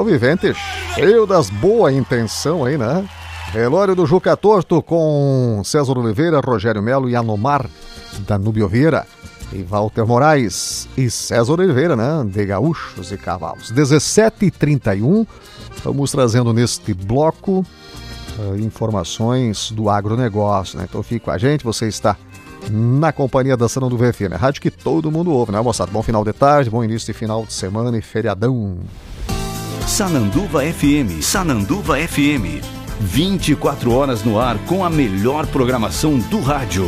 Vivente, cheio das boas intenções aí, né? Velório do Juca Torto com César Oliveira, Rogério Melo e Anomar Danúbio Vieira e Walter Moraes e César Oliveira, né? De Gaúchos e Cavalos. 17h31, vamos trazendo neste bloco informações do agronegócio, né? Então fique com a gente, você está na companhia da Sananduva FM, rádio que todo mundo ouve, né, moçada? Bom final de tarde, bom início de final de semana e feriadão. Sananduva FM, Sananduva FM, 24 horas no ar com a melhor programação do rádio.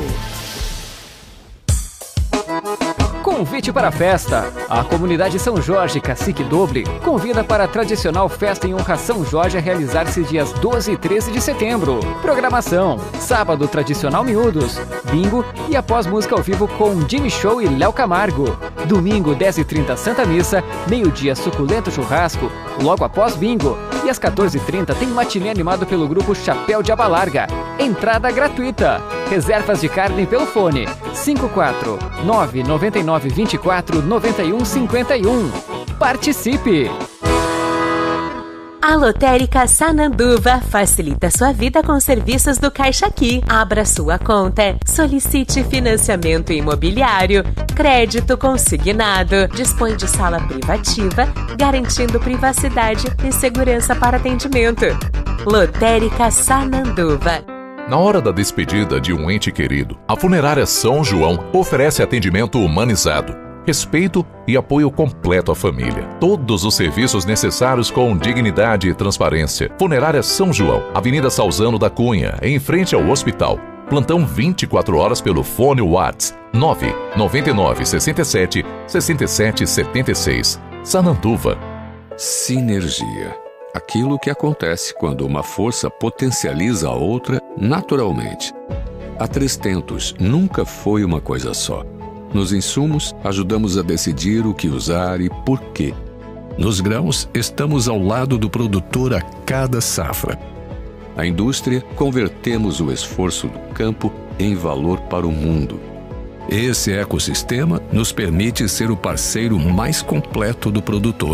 Convite para a festa. A comunidade São Jorge Cacique Doble convida para a tradicional festa em honra a São Jorge a realizar-se dias 12 e 13 de setembro. Programação: sábado tradicional miúdos, bingo e após música ao vivo com Jimmy Show e Léo Camargo. Domingo 10h30 Santa Missa, meio-dia suculento churrasco, logo após bingo. E às 14h30 tem matinê animado pelo grupo Chapéu de Aba Larga. Entrada gratuita. Reservas de carne pelo fone 549-9924-9151. Participe! A Lotérica Sananduva facilita sua vida com serviços do Caixa Aqui. Abra sua conta, solicite financiamento imobiliário, crédito consignado, dispõe de sala privativa, garantindo privacidade e segurança para atendimento. Lotérica Sananduva. Na hora da despedida de um ente querido, a Funerária São João oferece atendimento humanizado, respeito e apoio completo à família. Todos os serviços necessários com dignidade e transparência. Funerária São João, Avenida Salzano da Cunha, em frente ao hospital. Plantão 24 horas pelo fone WhatsApp 999 67 67 76. Sananduva. Sinergia. Aquilo que acontece quando uma força potencializa a outra naturalmente. A 3tentos nunca foi uma coisa só. Nos insumos, ajudamos a decidir o que usar e por quê. Nos grãos, estamos ao lado do produtor a cada safra. A indústria, convertemos o esforço do campo em valor para o mundo. Esse ecossistema nos permite ser o parceiro mais completo do produtor.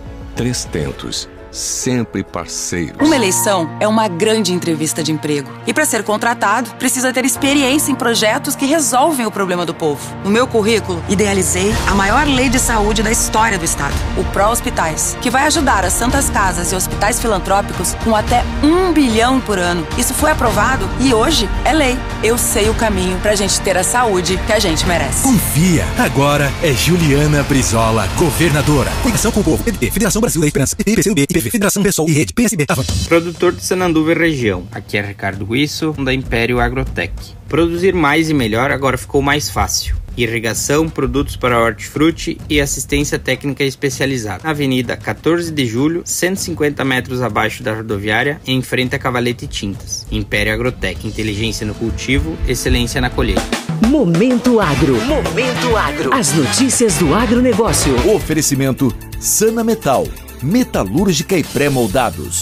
3tentos. Sempre parceiros. Uma eleição é uma grande entrevista de emprego. E para ser contratado, precisa ter experiência em projetos que resolvem o problema do povo. No meu currículo, idealizei a maior lei de saúde da história do estado, o Pró-Hospitais, que vai ajudar as santas casas e hospitais filantrópicos com até 1 bilhão por ano. Isso foi aprovado e hoje é lei. Eu sei o caminho pra gente ter a saúde que a gente merece. Confia! Agora é Juliana Brizola, governadora. Conexão com o povo. PDT, Federação Brasil da Esperança. PCdoB, IPV, Federação Pessoal e Rede PSB. Produtor de Sananduva e região. Aqui é Ricardo Guisso, da Império Agrotech. Produzir mais e melhor agora ficou mais fácil. Irrigação, produtos para hortifruti e assistência técnica especializada. Na Avenida 14 de Julho, 150 metros abaixo da rodoviária, em frente a Cavalete Tintas. Império Agrotech, inteligência no cultivo, excelência na colheita. Momento Agro. Momento Agro. As notícias do agronegócio. Oferecimento Sana Metal, metalúrgica e pré-moldados.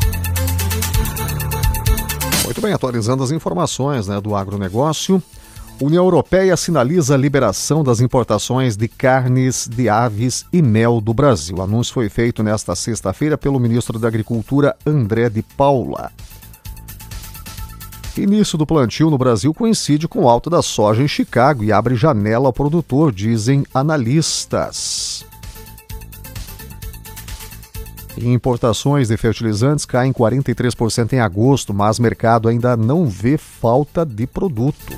Muito bem, atualizando as informações, né, do agronegócio. União Europeia sinaliza a liberação das importações de carnes de aves e mel do Brasil. O anúncio foi feito nesta sexta-feira pelo ministro da Agricultura, André de Paula. Início do plantio no Brasil coincide com o alto da soja em Chicago e abre janela ao produtor, dizem analistas. Importações de fertilizantes caem 43% em agosto, mas o mercado ainda não vê falta de produto.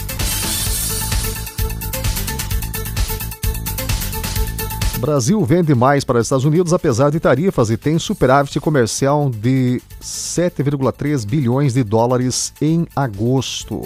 O Brasil vende mais para os Estados Unidos, apesar de tarifas, e tem superávit comercial de 7,3 bilhões de dólares em agosto.